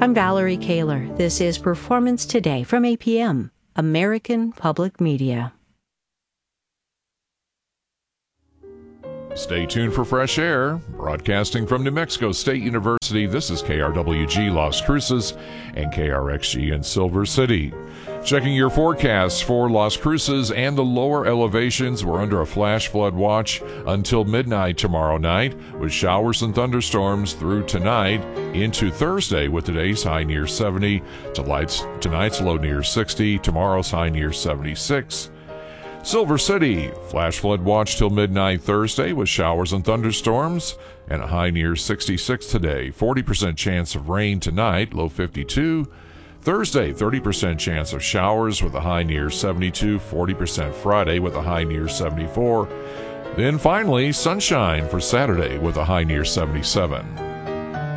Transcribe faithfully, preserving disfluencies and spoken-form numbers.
I'm Valerie Kaler. This is Performance Today from A P M, American Public Media. Stay tuned for fresh air. Broadcasting from New Mexico State University, this is K R W G Las Cruces and K R X G in Silver City. Checking your forecasts for Las Cruces and the lower elevations, we're under a flash flood watch until midnight tomorrow night, with showers and thunderstorms through tonight into Thursday, with today's high near seventy, tonight's, tonight's low near sixty, tomorrow's high near seventy-six. Silver City, flash flood watch till midnight Thursday with showers and thunderstorms, and a high near sixty-six today. forty percent chance of rain tonight, low fifty-two. Thursday, thirty percent chance of showers with a high near seventy-two. forty percent Friday with a high near seventy-four. Then finally, sunshine for Saturday with a high near seventy-seven.